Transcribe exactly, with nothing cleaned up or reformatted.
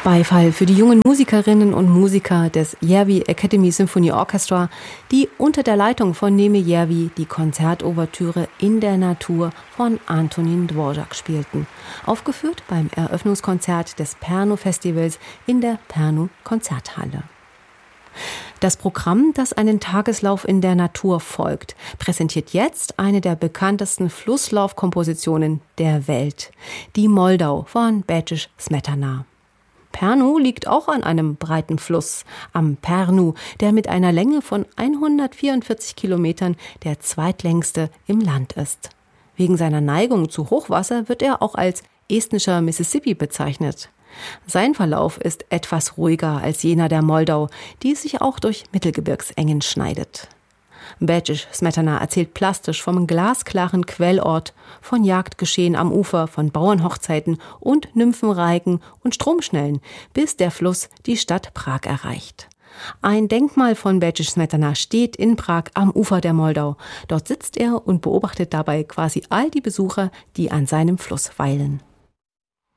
Beifall für die jungen Musikerinnen und Musiker des Järvi Academy Symphony Orchestra, die unter der Leitung von Neeme Järvi die Konzertouvertüre In der Natur von Antonín Dvořák spielten, aufgeführt beim Eröffnungskonzert des Pärnu-Festivals in der Pärnu-Konzerthalle. Das Programm, das einen Tageslauf in der Natur folgt, präsentiert jetzt eine der bekanntesten Flusslaufkompositionen der Welt, die Moldau von Békés Smetana. Pärnu liegt auch an einem breiten Fluss, am Pärnu, der mit einer Länge von hundertvierundvierzig Kilometern der zweitlängste im Land ist. Wegen seiner Neigung zu Hochwasser wird er auch als estnischer Mississippi bezeichnet. Sein Verlauf ist etwas ruhiger als jener der Moldau, die sich auch durch Mittelgebirgsengen schneidet. Békés Smetana erzählt plastisch vom glasklaren Quellort, von Jagdgeschehen am Ufer, von Bauernhochzeiten und Nymphenreigen und Stromschnellen, bis der Fluss die Stadt Prag erreicht. Ein Denkmal von Békés Smetana steht in Prag am Ufer der Moldau. Dort sitzt er und beobachtet dabei quasi all die Besucher, die an seinem Fluss weilen.